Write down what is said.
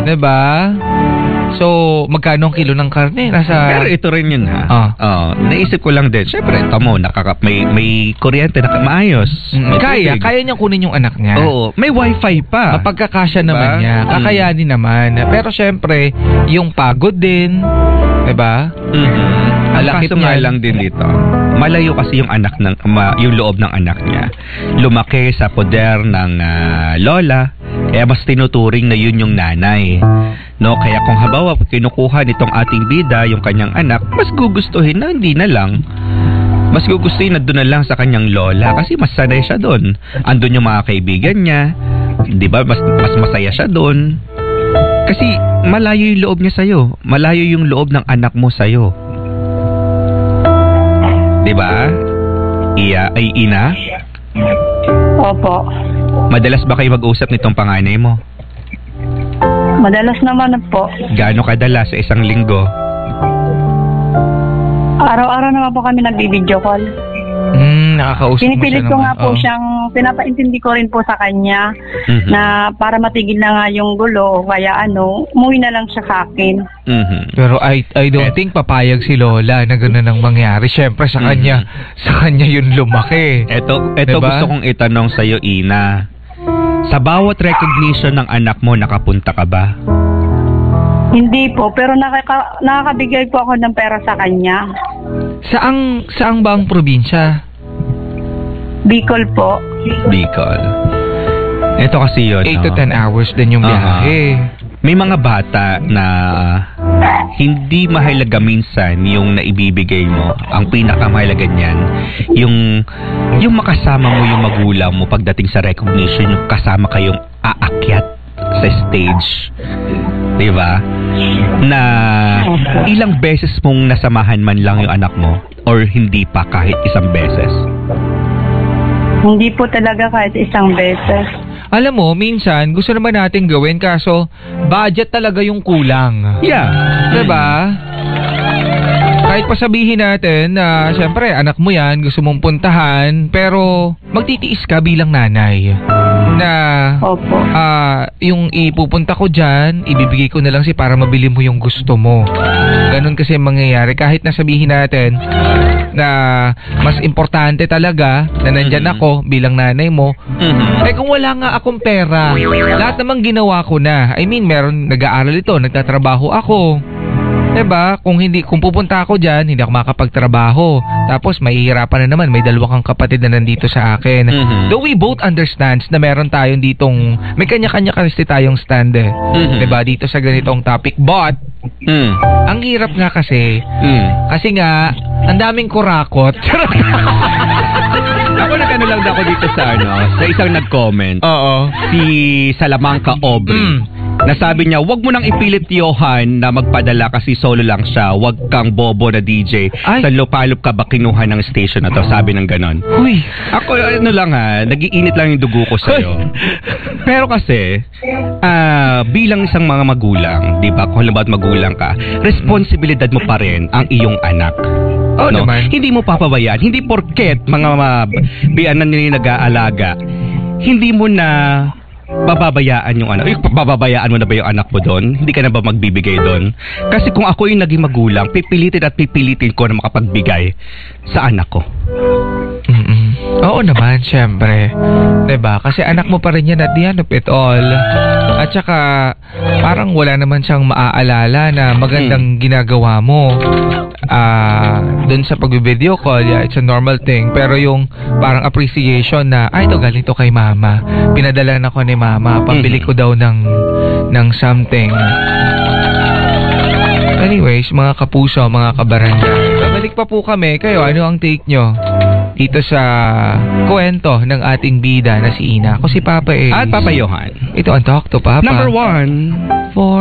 Diba? So, magkano ang kilo ng karne? Pero ito rin yun, ha? Naisip ko lang din. Siyempre, tamo, may kuryente na maayos. Kaya niyang kunin yung anak niya. Oo. May wifi pa. Mapagkakasya naman niya. Kakayanin naman. Pero siyempre, yung pagod din. Diba? Kaso nga lang din dito. Malayo kasi yung yung loob ng anak niya. Lumaki sa poder ng lola. Kaya mas tinuturing na yun yung nanay. No, kaya kung habawa kinukuha nitong ating bida yung kanyang anak, mas gugustuhin na hindi na lang. Mas gugustuhin na doon na lang sa kanyang lola kasi mas sanay siya doon. Andun yung mga kaibigan niya. 'Di ba? Mas masaya siya doon. Kasi malayo yung loob niya sa'yo. Malayo yung loob ng anak mo sa'yo. 'Di ba? Ina? Opo. Madalas ba kayo mag-usap nitong panganay mo? Madalas naman po. Gaano kadalas sa isang linggo? Araw-araw naman po kami nag-video call. Nakakausap mo siya naman. Pinipilit ko nga po siyang, pinapaintindi ko rin po sa kanya na para matigil na nga yung gulo, kaya umuwi na lang siya sa akin. Pero I don't think papayag si Lola na gano'n ang mangyari. Siyempre sa kanya yun lumaki. Ito diba? Gusto kong itanong sa'yo, Ina. Sa bawat recognition ng anak mo, nakapunta ka ba? Hindi po, pero nakakabigay po ako ng pera sa kanya. Saang ba ang probinsya? Bicol po. Bicol. Ito kasi yun. 8 to 10 hours din yung biyahe. May mga bata na hindi mahalaga minsan yung naibibigay mo. Ang pinakamahalaga niyan, yung makasama mo yung magulang mo pagdating sa recognition, yung kasama kayong aakyat sa stage. Diba? Na ilang beses mong nasamahan man lang yung anak mo or hindi pa kahit isang beses? Hindi po talaga kahit isang beses. Alam mo, minsan, gusto naman natin gawin kaso budget talaga yung kulang. Yeah. Diba? Kahit pa sabihin natin na, syempre, anak mo yan, gusto mong puntahan, pero magtitiis ka bilang nanay. Na, Opo. Yung ipupunta ko dyan, ibibigay ko na lang para mabili mo yung gusto mo. Ganun kasi mangyayari. Kahit na sabihin natin na mas importante talaga na nandyan ako bilang nanay mo, eh kung wala nga akong pera, lahat namang ginawa ko na. I mean, meron nag-aaral ito, nagtatrabaho ako. Diba? Kung pupunta ako dyan, hindi ako makapagtrabaho. Tapos, mahihirapan na naman. May dalawa kang kapatid na nandito sa akin. Though we both understands na meron tayong ditong, may kanya-kanya kasi tayong stand Diba? Dito sa ganitong topic. But, ang hirap nga kasi, kasi nga, ang daming kurakot. Ako nag-ano lang ako dito sa isang nag-comment. Oo. Si Salamanca Aubrey. Nasabi niya, wag mo nang ipilit Johan na magpadala kasi solo lang siya. Wag kang bobo na DJ. Sa lupalop ka ba kinuha ng station na to? Sabi ng ganon. Uy. Ako, nagiinit lang yung dugo ko sa'yo. Pero kasi, bilang isang mga magulang, di ba? Kung halimbawa magulang ka, responsibilidad mo pa rin ang iyong anak. Oo naman. Hindi mo papabayaan. Hindi porket mga biyanan nila nag-aalaga, hindi mo na bababayaan yung anak. Bababayaan mo na ba yung anak mo doon? Hindi ka na ba magbibigay doon? Kasi kung ako yung naging magulang, pipilitin ko na makapagbigay sa anak ko. Oo naman, syempre. Diba? Kasi anak mo pa rin yan at the end of it all. At saka, parang wala naman siyang maaalala na magandang ginagawa mo. Dun sa pag-video call, yeah, it's a normal thing. Pero yung parang appreciation na, ito galing to kay mama. Pinadala na ko ni mama. Pambili ko daw ng something. Anyways, mga kapuso, mga kabarangay. Babalik pa po kami. Kayo, ano ang take nyo dito sa kwento ng ating bida na si Ina? Ako si Papa A. At Papa Johan. Ito ang Talk to Papa. Number 1.